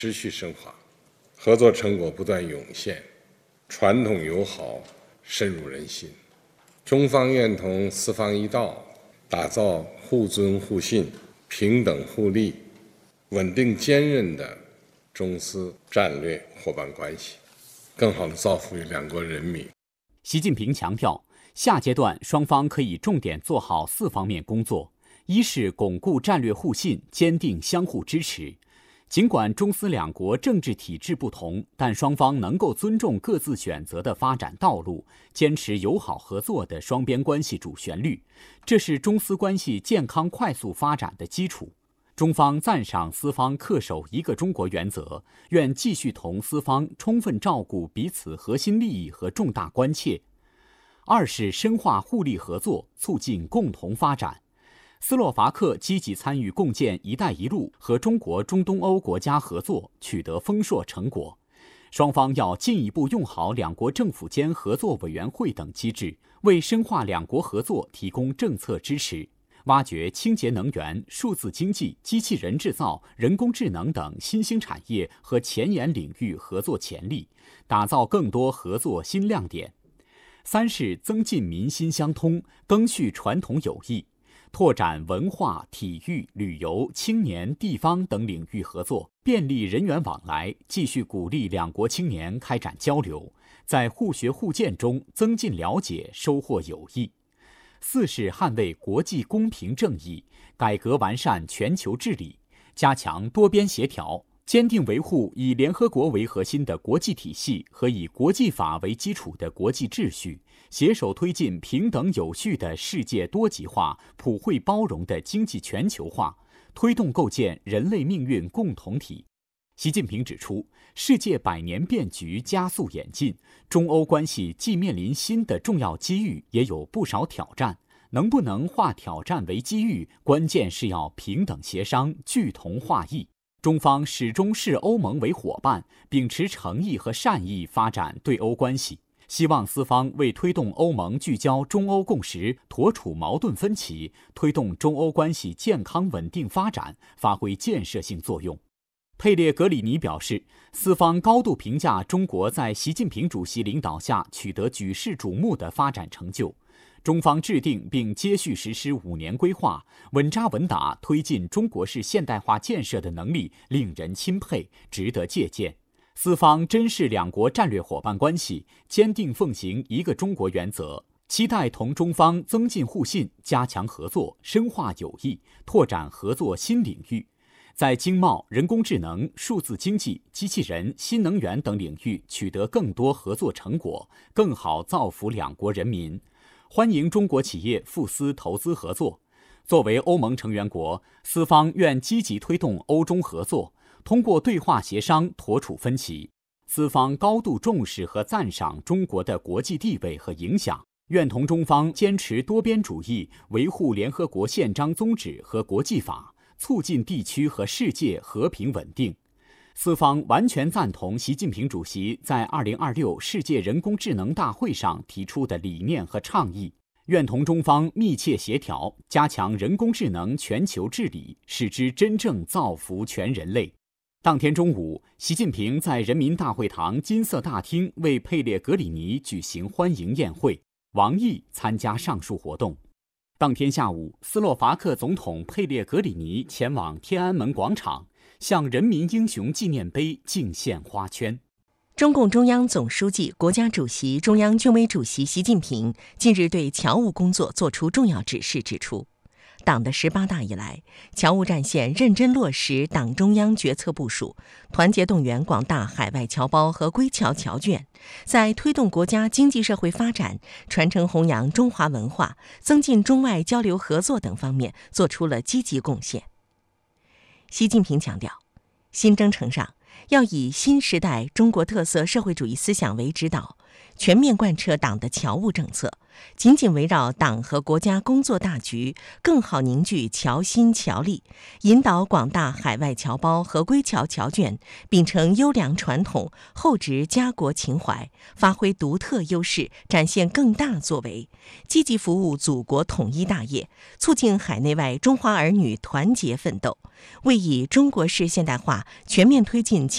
持续深化，合作成果不断涌现，传统友好深入人心。中方愿同四方一道，打造互尊互信、平等互利、稳定坚韧的中斯战略伙伴关系，更好地造福于两国人民。 习近平强调，下阶段双方可以重点做好4方面工作：一是巩固战略互信，坚定相互支持。尽管中斯两国政治体制不同，但双方能够尊重各自选择的发展道路，坚持友好合作的双边关系主旋律，这是中斯关系健康快速发展的基础。中方赞赏斯方恪守一个中国原则，愿继续同斯方充分照顾彼此核心利益和重大关切。二是深化互利合作，促进共同发展。斯洛伐克积极参与共建“一带一路”和中国中东欧国家合作，取得丰硕成果。双方要进一步用好两国政府间合作委员会等机制，为深化两国合作提供政策支持，挖掘清洁能源、数字经济、机器人制造、人工智能等新兴产业和前沿领域合作潜力，打造更多合作新亮点。三是增进民心相通，赓续传统友谊。拓展文化、体育、旅游、青年、地方等领域合作，便利人员往来，继续鼓励两国青年开展交流，在互学互鉴中增进了解，收获友谊。四是捍卫国际公平正义，改革完善全球治理，加强多边协调，坚定维护以联合国为核心的国际体系和以国际法为基础的国际秩序，携手推进平等有序的世界多极化、普惠包容的经济全球化，推动构建人类命运共同体。习近平指出，世界百年变局加速演进，中欧关系既面临新的重要机遇，也有不少挑战。能不能化挑战为机遇，关键是要平等协商、聚同化异。中方始终视欧盟为伙伴，秉持诚意和善意发展对欧关系，希望斯方为推动欧盟聚焦中欧共识、妥处矛盾分歧，推动中欧关系健康稳定发展发挥建设性作用。佩列格里尼表示，斯方高度评价中国在习近平主席领导下取得举世瞩目的发展成就。中方制定并接续实施5年规划，稳扎稳打推进中国式现代化建设的能力令人钦佩，值得借鉴。斯方珍视两国战略伙伴关系，坚定奉行一个中国原则，期待同中方增进互信，加强合作，深化友谊，拓展合作新领域，在经贸、人工智能、数字经济、机器人、新能源等领域取得更多合作成果，更好造福两国人民。欢迎中国企业赴斯投资合作。作为欧盟成员国，斯方愿积极推动欧中合作，通过对话协商妥处分歧。斯方高度重视和赞赏中国的国际地位和影响，愿同中方坚持多边主义，维护联合国宪章宗旨和国际法，促进地区和世界和平稳定。斯方完全赞同习近平主席在2026世界人工智能大会上提出的理念和倡议，愿同中方密切协调，加强人工智能全球治理，使之真正造福全人类。当天中午，习近平在人民大会堂金色大厅为佩列格里尼举行欢迎宴会，王毅参加上述活动。当天下午，斯洛伐克总统佩列格里尼前往天安门广场，向人民英雄纪念碑敬献花圈。 中共中央总书记、国家主席、中央军委主席习近平近日对侨务工作作出重要指示，指出，党的18大以来，侨务战线认真落实党中央决策部署，团结动员广大海外侨胞和归侨侨眷，在推动国家经济社会发展、传承弘扬中华文化、增进中外交流合作等方面做出了积极贡献。习近平强调，新征程上要以新时代中国特色社会主义思想为指导，全面贯彻党的侨务政策，紧紧围绕党和国家工作大局，更好凝聚侨心侨力，引导广大海外侨胞和归侨侨眷秉承优良传统，厚植家国情怀，发挥独特优势，展现更大作为，积极服务祖国统一大业，促进海内外中华儿女团结奋斗，为以中国式现代化全面推进